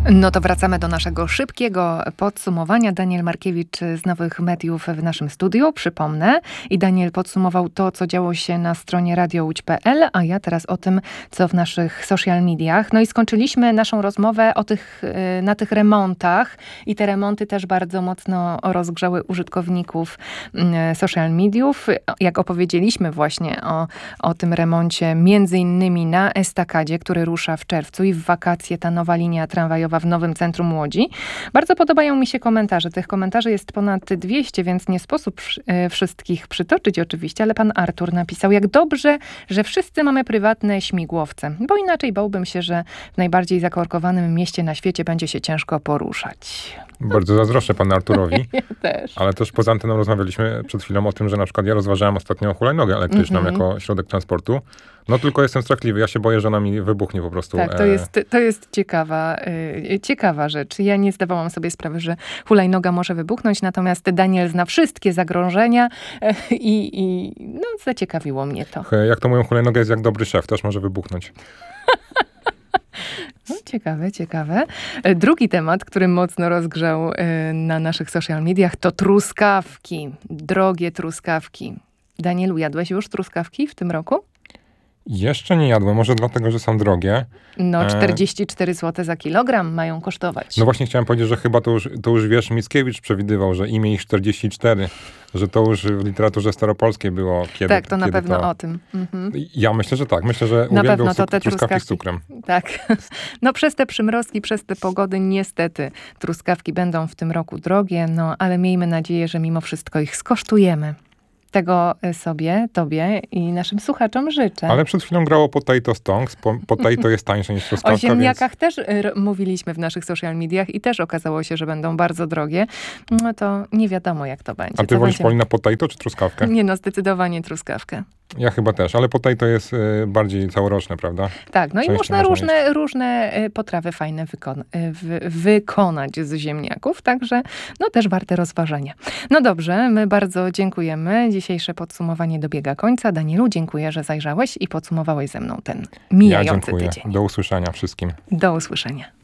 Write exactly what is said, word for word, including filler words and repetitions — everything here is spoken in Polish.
No to wracamy do naszego szybkiego podsumowania. Daniel Markiewicz z Nowych Mediów w naszym studiu, przypomnę. I Daniel podsumował to, co działo się na stronie radio łódź kropka pe el, a ja teraz o tym, co w naszych social mediach. No i skończyliśmy naszą rozmowę o tych, na tych remontach i te remonty też bardzo mocno rozgrzały użytkowników social mediów. Jak opowiedzieliśmy właśnie o, o tym remoncie, między innymi na Estakadzie, który rusza w czerwcu i w wakacje ta nowa linia tramwajowa w nowym centrum Łodzi. Bardzo podobają mi się komentarze. Tych komentarzy jest ponad dwieście, więc nie sposób wszystkich przytoczyć oczywiście, ale pan Artur napisał, jak dobrze, że wszyscy mamy prywatne śmigłowce, bo inaczej bałbym się, że w najbardziej zakorkowanym mieście na świecie będzie się ciężko poruszać. Bardzo zazdroszczę panu Arturowi. Ja też. Ale też poza anteną rozmawialiśmy przed chwilą o tym, że na przykład ja rozważałem ostatnio hulajnogę elektryczną mm-hmm. jako środek transportu. No tylko jestem strachliwy. Ja się boję, że ona mi wybuchnie po prostu. Tak, to jest, to jest ciekawa, yy, ciekawa rzecz. Ja nie zdawałam sobie sprawy, że hulajnoga może wybuchnąć, natomiast Daniel zna wszystkie zagrożenia yy, i no, zaciekawiło mnie to. Jak to mówią, hulajnoga jest jak dobry szef, też może wybuchnąć. No, ciekawe, ciekawe. Drugi temat, który mocno rozgrzał yy, na naszych social mediach, to truskawki. Drogie truskawki. Danielu, jadłeś już truskawki w tym roku? Jeszcze nie jadłem, może dlatego, że są drogie. No, czterdzieści cztery złote za kilogram mają kosztować. No właśnie chciałem powiedzieć, że chyba to już, to już wiesz, Mickiewicz przewidywał, że imię ich czterdzieści cztery, że to już w literaturze staropolskiej było kiedy. Tak, to na kiedy pewno to... o tym. Mhm. Ja myślę, że tak. Myślę, że na pewno to te truskawki, truskawki z cukrem. Tak. No przez te przymrozki, przez te pogody niestety truskawki będą w tym roku drogie, no ale miejmy nadzieję, że mimo wszystko ich skosztujemy. Tego sobie, tobie i naszym słuchaczom życzę. Ale przed chwilą grało potato stonks. Potato jest tańsze niż truskawka. O ziemniakach więc... też r- mówiliśmy w naszych social mediach i też okazało się, że będą bardzo drogie. No to nie wiadomo, jak to będzie. A ty to wolisz, będzie... Paulina, potato czy truskawkę? Nie no, zdecydowanie truskawkę. Ja chyba też, ale potato jest y, bardziej całoroczne, prawda? Tak, no Częściej i można różne, różne potrawy fajne wykona- wy- wykonać z ziemniaków, także no też warte rozważenia. No dobrze, my bardzo dziękujemy. Dzisiejsze podsumowanie dobiega końca. Danielu, dziękuję, że zajrzałeś i podsumowałeś ze mną ten mijający ja dziękuję. tydzień. Do usłyszenia wszystkim. Do usłyszenia.